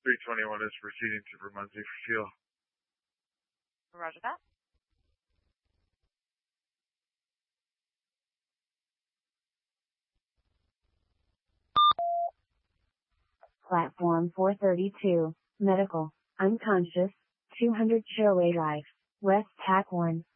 321 is proceeding to Bermondsey for fuel. Roger that. Platform 432, medical, unconscious, 200 Shirley Drive, West Tack 1.